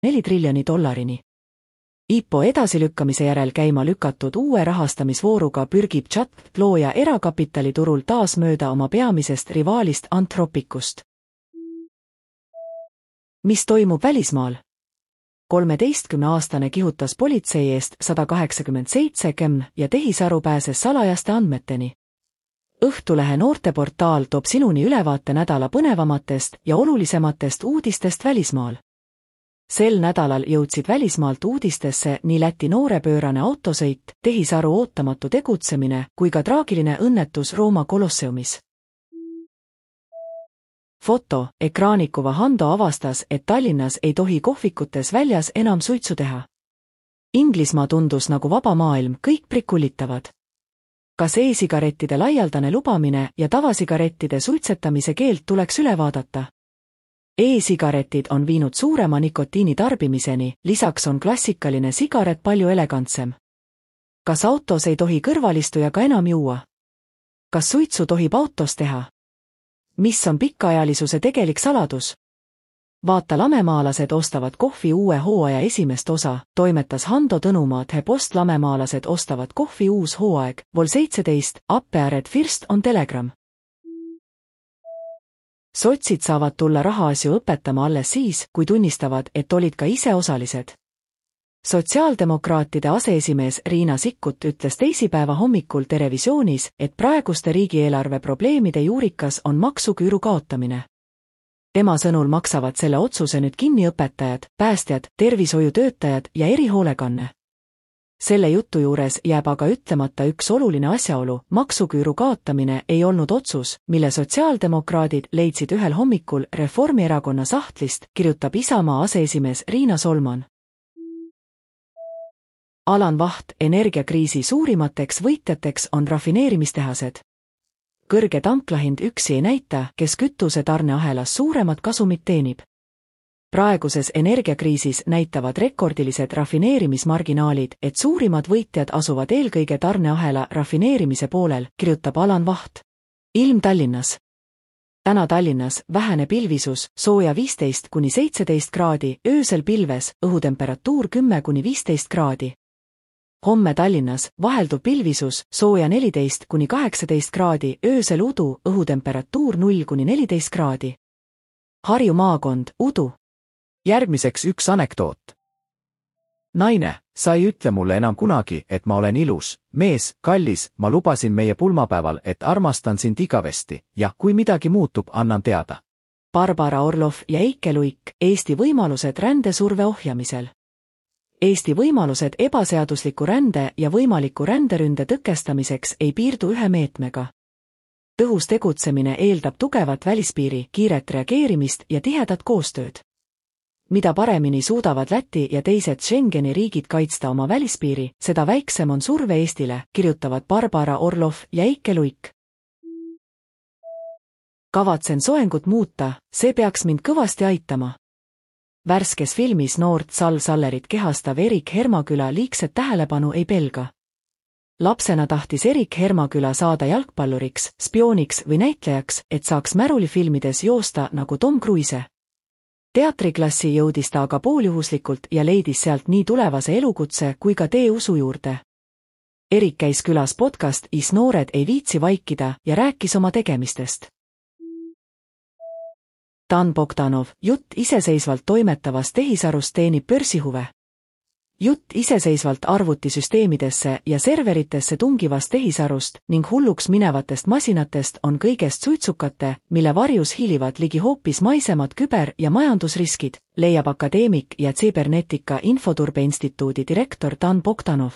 4 triljoni dollarini. IPO edasilükkamise järel käima lükatud uue rahastamisvooruga pürgib Chat looja erakapitaliturul taas mööda oma peamisest rivaalist Anthropicust. Mis toimub välismaal? 13-aastane kihutas politsei eest 187 km ja tehisaru pääses salajaste andmeteni. Õhtulehe noorteportaal toob sinuni ülevaate nädala põnevamatest ja olulisematest uudistest välismaal. Sel nädalal jõudsid välismaalt uudistesse nii Läti noorepöörane autosõit, tehisaru ootamatu tegutsemine kui ka traagiline õnnetus Rooma Kolosseumis. Foto: ekraanikuva Hando avastas, et Tallinnas ei tohi kohvikutes väljas enam suitsu teha. Inglismaa tundus nagu vaba maailm, kõik prikullitavad. Kas e-sigarettide laialdane lubamine ja tavasigarettide suitsetamise keeld tuleks üle vaadata? E-sigaretid on viinud suurema nikotiini tarbimiseni, lisaks on klassikaline sigaret palju elegantsem. Kas autos ei tohi kõrvalistujaga enam juua? Kas suitsu tohib autos teha? Mis on pikaajalisuse tegelik saladus? Vaata, lamemaalased ostavad kohvi uue hooaja esimest osa, toimetas Hando Tõnumaa The Post. Lamemaalased ostavad kohvi uus hooaeg, vol 17, Appeared First on Telegram. Sotsid saavad tulla rahaasju õpetama alles siis, kui tunnistavad, et olid ka ise osalised. Sotsiaaldemokraatide aseesimees Riina Sikkut ütles teisipäeva hommikul Terevisioonis, et praeguste riigieelarve probleemide juurikas on maksuküüru kaotamine. Tema sõnul maksavad selle otsuse nüüd kinni õpetajad, päästjad, tervishoiutöötajad ja erihoolekanne. Selle jutu juures jääb aga ütlemata üks oluline asjaolu: maksuküüru kaotamine ei olnud otsus, mille sotsiaaldemokraadid leidsid ühel hommikul Reformierakonna sahtlist, kirjutab Isamaa aseesimees Riina Solman. Alan Vaht: energiakriisi suurimateks võitjateks on rafineerimistehased. Kõrge tanklahind üksi ei näita, kes kütuse tarneahelas suuremat kasumit teenib. Praeguses energiakriisis näitavad rekordilised rafineerimismarginaalid, et suurimad võitjad asuvad eelkõige tarneahela rafineerimise poolel, kirjutab Alan Vaht. Ilm Tallinnas. Täna Tallinnas vähene pilvisus, sooja 15–17 kraadi, öösel pilves, õhutemperatuur 10–15 kraadi. Homme Tallinnas vahelduv pilvisus, sooja 14–18 kraadi, öösel udu, õhutemperatuur 0–14 kraadi. Harju maakond, udu. Järgmiseks üks anekdoot. Naine: sa ei ütle mulle enam kunagi, et ma olen ilus. Mees: kallis, ma lubasin meie pulmapäeval, et armastan sind igavesti ja kui midagi muutub, annan teada. Barbara Orlov ja Eike Luik: Eesti võimalused rändesurve ohjamisel. Eesti võimalused ebaseadusliku rände ja võimaliku ränderünde tõkestamiseks ei piirdu ühe meetmega. Tõhus tegutsemine eeldab tugevat välispiiri, kiiret reageerimist ja tihedat koostööd. Mida paremini suudavad Läti ja teised Schengeni riigid kaitsta oma välispiiri, seda väiksem on surve Eestile, kirjutavad Barbara Orlov ja Eike Luik. Kavatsen soengut muuta, see peaks mind kõvasti aitama. Värskes filmis noort Sal Sallerit kehastav Erik Hermaküla liigset tähelepanu ei pelga. Lapsena tahtis Erik Hermaküla saada jalgpalluriks, spiooniks või näitlejaks, et saaks märulifilmides joosta nagu Tom Cruise. Teatriklassi jõudis ta aga pooljuhuslikult ja leidis sealt nii tulevase elukutse kui ka tee usu juurde. Erik käis külas podcastis Noored ei viitsi vaikida ja rääkis oma tegemistest. Dan Bogdanov: jutt iseseisvalt toimetavast tehisarust teenib börsihuve. Jutt iseseisvalt arvutisüsteemidesse ja serveritesse tungivast tehisarust ning hulluks minevatest masinatest on kõigest suitsukate, mille varjus hiilivad ligi hoopis maisemad küber- ja majandusriskid, leiab akadeemik ja Cybernetica Infoturbe Instituudi direktor Dan Bogdanov.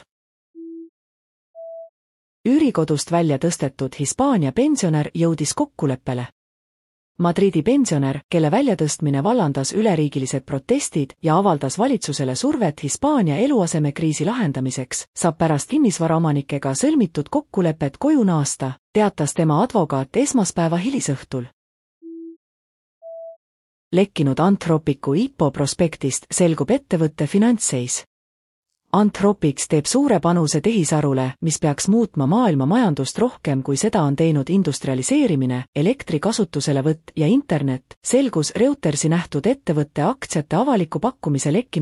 Üürikodust välja tõstetud Hispaania pensionär jõudis kokkuleppele. Madridi pensionär, kelle väljatõstmine vallandas üleriigilised protestid ja avaldas valitsusele survet Hispaania eluasemekriisi lahendamiseks, saab pärast kinnisvaraomanikega sõlmitud kokkulepet koju naasta, teatas tema advokaat esmaspäeva hilisõhtul. Lekkinud Anthropicu IPO prospektist selgub ettevõtte finantsseis. Anthropics teeb suure panuse tehisarule, mis peaks muutma maailma majandust rohkem kui seda on teinud industrialiseerimine, elektri kasutuselevõtt ja internet, selgus Reutersi nähtud ettevõtte aktsiate avaliku pakkumise lekkinud